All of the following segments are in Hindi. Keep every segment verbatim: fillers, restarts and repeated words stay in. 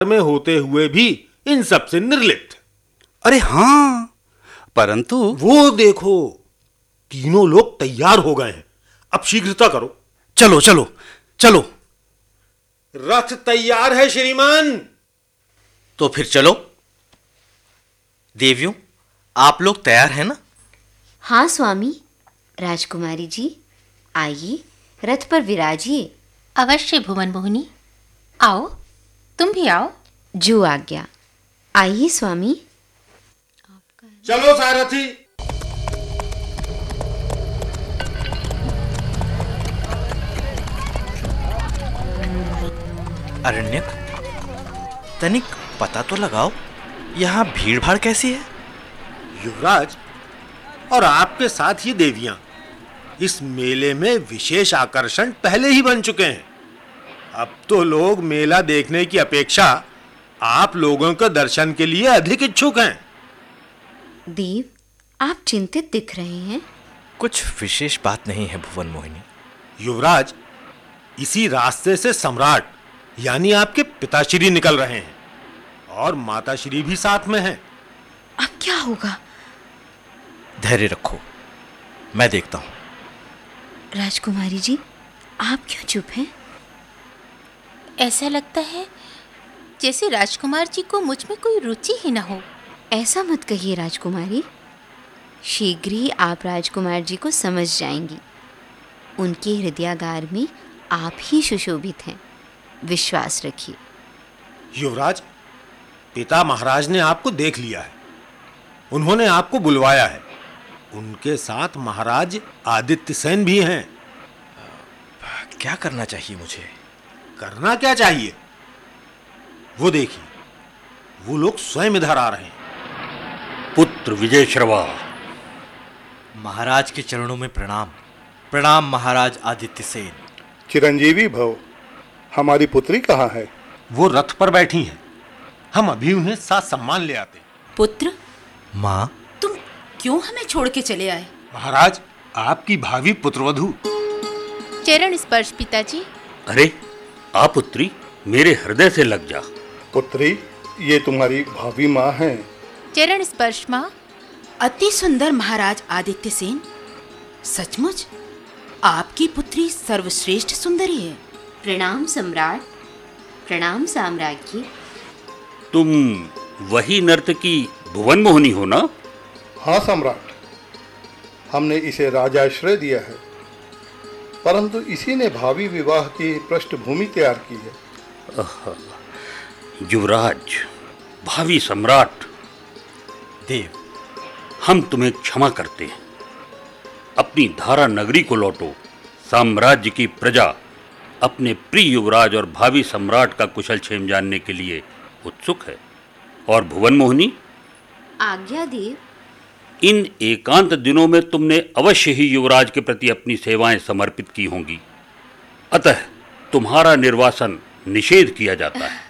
में होते हुए भी इन सब से निर्लिप्त। अरे हाँ, परंतु वो देखो, तीनों लोग तैयार हो गए हैं। अब शीघ्रता करो। चलो चलो चलो। रथ तैयार है श्रीमान। तो फिर चलो। देवियों, आप लोग तैयार हैं ना? हाँ स्वामी। राजकुमारी जी, आइए, रथ पर विराजिए। अवश्य भुवन मोहिनी, आओ, तुम भी आओ। जो आज्ञा। आइए स्वामी। चलो सारथी। अरण्यक, तनिक पता तो लगाओ, यहाँ भीड़ भाड़ कैसी है? युवराज, और आपके साथ ही देवियां इस मेले में विशेष आकर्षण पहले ही बन चुके हैं। अब तो लोग मेला देखने की अपेक्षा आप लोगों के दर्शन के लिए अधिक इच्छुक हैं। देव, आप चिंतित दिख रहे हैं। कुछ विशेष बात नहीं है भुवन मोहिनी। युवराज, इसी रास्ते से सम्राट यानी आपके पिताश्री निकल रहे हैं और माताश्री भी साथ में हैं। अब क्या होगा? धैर्य रखो, मैं देखता हूं। राजकुमारी जी, आप क्यों चुप हैं? ऐसा लगता है जैसे राजकुमार जी को मुझ में कोई रुचि ही न हो। ऐसा मत कहिए राजकुमारी। शीघ्र ही आप राजकुमार जी को समझ जाएंगी। उनके हृदयागार में आप ही सुशोभित हैं, विश्वास रखिए। युवराज, पिता महाराज ने आपको देख लिया है। उन्होंने आपको बुलवाया है। उनके साथ महाराज आदित्य सेन भी हैं। क्या करना चाहिए मुझे? करना क्या चाहिए? वो देखिए, वो लोग स्वयं इधर आ रहे हैं। पुत्र विजय श्रवा। महाराज के चरणों में प्रणाम। प्रणाम महाराज आदित्य सेन। चिरंजीवी भव। हमारी पुत्री कहाँ है? वो रथ पर बैठी हैं। हम अभी उन्हें साथ सम्मान ले आते। पुत्र, माँ, तुम क्यों हमें छोड़ के चले आए? महाराज, आपकी भावी पुत्रवधू। चरण स्पर्श पिताजी। अरे आ पुत्री, मेरे हृदय से लग जा। पुत्री, ये तुम्हारी भावी माँ है। चरण स्पर्श माँ। अति सुंदर महाराज आदित्य सेन, सचमुच आपकी पुत्री सर्वश्रेष्ठ सुंदरी है। प्रणाम सम्राट, प्रणाम साम्राज्ञी। तुम वही नर्तकी भुवन मोहिनी हो ना? हाँ सम्राट, हमने इसे राजाश्रय दिया है, परंतु इसी ने भावी विवाह की पृष्ठभूमि तैयार की है। युवराज, भावी सम्राट, देव, हम तुम्हें क्षमा करते हैं। अपनी धारा नगरी को लौटो। साम्राज्य की प्रजा अपने प्रिय युवराज और भावी सम्राट का कुशल क्षेम जानने के लिए उत्सुक है। और भुवन मोहिनी, आज्ञा देव। इन एकांत दिनों में तुमने अवश्य ही युवराज के प्रति अपनी सेवाएं समर्पित की होंगी, अतः तुम्हारा निर्वासन निषेध किया जाता है।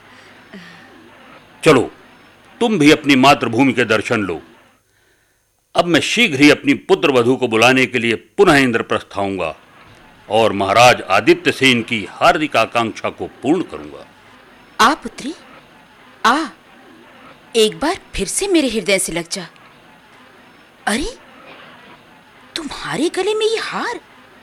चलो, तुम भी अपनी मातृभूमि के दर्शन लो। अब मैं शीघ्र ही अपनी पुत्र वधू को बुलाने के लिए पुनः इंद्रप्रस्थ आऊंगा और महाराज आदित्य सेन की हार्दिक आकांक्षा को पूर्ण करूंगा। आ पुत्री, आ, एक बार फिर से मेरे हृदय से लग जा। अरे, तुम्हारे गले में ये हार,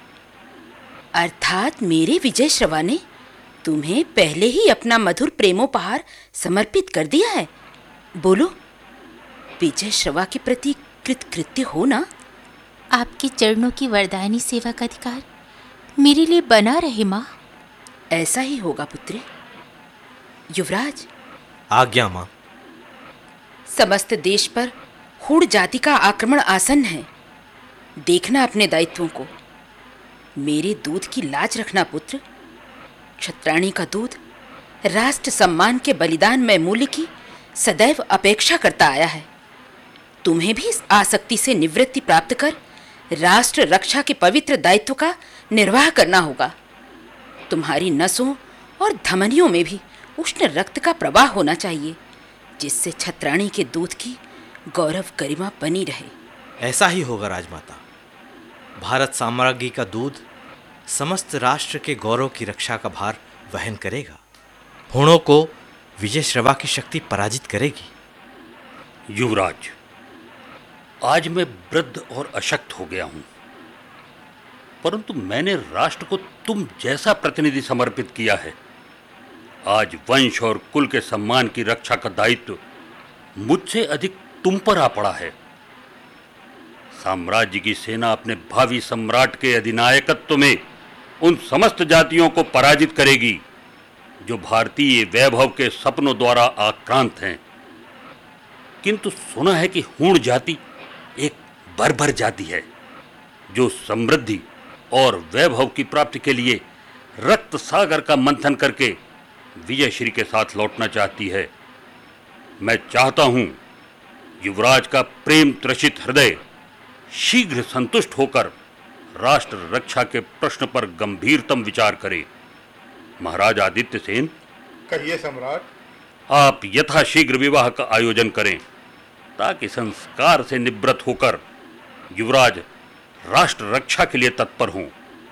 अर्थात मेरे विजय श्रवा ने तुम्हें पहले ही अपना मधुर प्रेमोपहार समर्पित कर दिया है। बोलो, विजय श्रवा के प्रति कृतकृत्य हो ना? आपके चरणों की वरदायनी सेवा का अधिकार मेरे लिए बना रहे माँ। ऐसा ही होगा पुत्री। युवराज, आज्ञा माँ। समस्त देश पर हुड़ जाति का आक्रमण आसन्न है। देखना अपने दायित्वों को। मेरे दूध की लाज रखना पुत्र। क्षत्राणी का दूध राष्ट्र सम्मान के बलिदान में मूल्य की सदैव अपेक्षा करता आया है। तुम्हें भी इस आसक्ति से निवृत्ति प्राप्त कर राष्ट्र रक्षा के पवित्र दायित्व का निर्वाह करना होगा। तुम्हारी नसों और धमनियों में भी उष्ण रक्त का प्रवाह होना चाहिए, जिससे छत्राणी के दूध की गौरव गरिमा बनी रहे। ऐसा ही होगा राजमाता। भारत साम्राज्य का दूध समस्त राष्ट्र के गौरव की रक्षा का भार वहन करेगा। हुणों को विजय श्रवा की शक्ति पराजित करेगी। युवराज, आज मैं वृद्ध और अशक्त हो गया हूं, परंतु मैंने राष्ट्र को तुम जैसा प्रतिनिधि समर्पित किया है। आज वंश और कुल के सम्मान की रक्षा का दायित्व मुझसे अधिक तुम पर आ पड़ा है। साम्राज्य की सेना अपने भावी सम्राट के अधिनायकत्व में उन समस्त जातियों को पराजित करेगी जो भारतीय वैभव के सपनों द्वारा आक्रांत हैं। किंतु सुना है कि हूण जाति एक बर्बर जाति है जो समृद्धि और वैभव की प्राप्ति के लिए रक्त सागर का मंथन करके विजयश्री के साथ लौटना चाहती है। मैं चाहता हूं युवराज का प्रेम त्रसित हृदय शीघ्र संतुष्ट होकर राष्ट्र रक्षा के प्रश्न पर गंभीरतम विचार करे। महाराज आदित्य सेन, कहिए सम्राट। आप यथाशीघ्र विवाह का आयोजन करें ताकि संस्कार से निवृत्त होकर युवराज राष्ट्र रक्षा के लिए तत्पर हों।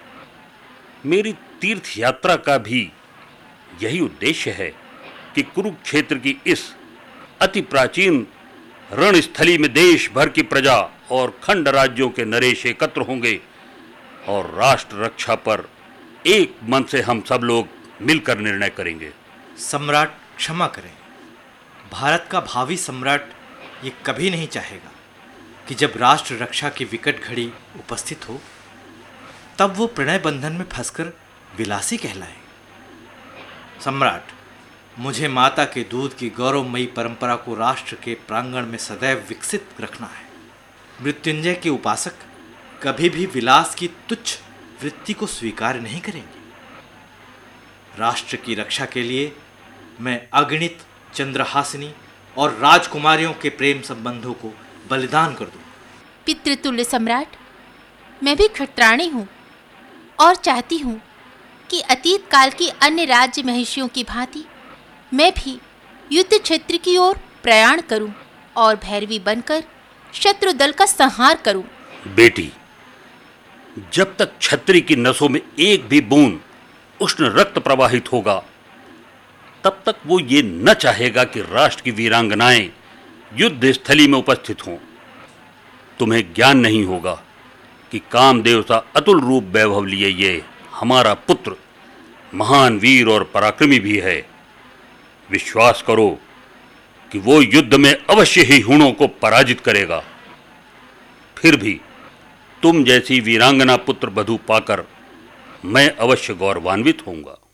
मेरी तीर्थ यात्रा का भी यही उद्देश्य है कि कुरुक्षेत्र की इस अति प्राचीन रणस्थली में देश भर की प्रजा और खंड राज्यों के नरेश एकत्र होंगे और राष्ट्र रक्षा पर एक मन से हम सब लोग मिलकर निर्णय करेंगे। सम्राट क्षमा करें, भारत का भावी सम्राट ये कभी नहीं चाहेगा कि जब राष्ट्र रक्षा की विकट घड़ी उपस्थित हो तब वो प्रणय बंधन में फंसकर विलासी कहलाए। सम्राट, मुझे माता के दूध की गौरवमयी परंपरा को राष्ट्र के प्रांगण में सदैव विकसित रखना है। मृत्युंजय के उपासक कभी भी विलास की तुच्छ वृत्ति को स्वीकार नहीं करेंगे। राष्ट्र की रक्षा के लिए मैं अगणित चंद्रहासिनी और राजकुमारियों के प्रेम संबंधों को बलिदान कर दूं। पितृतुल्य सम्राट, मैं भी क्षत्राणी हूँ और चाहती हूँ कि अतीत काल की अन्य राज्य महिषियों की भांति मैं भी युद्ध क्षेत्र की ओर प्रयाण करूं और भैरवी बनकर शत्रु दल का संहार करूं। बेटी, जब तक क्षत्रिय की नसों में एक भी बूंद उष्ण रक्त प्रवाहित होगा तब तक वो ये न चाहेगा कि राष्ट्र की वीरांगनाएं युद्ध स्थली में उपस्थित हों। तुम्हें ज्ञान नहीं होगा कि कामदेव सा अतुल रूप वैभव लिए ये हमारा पुत्र महान वीर और पराक्रमी भी है। विश्वास करो कि वो युद्ध में अवश्य ही हुणों को पराजित करेगा। फिर भी तुम जैसी वीरांगना पुत्र वधू पाकर मैं अवश्य गौरवान्वित होऊंगा।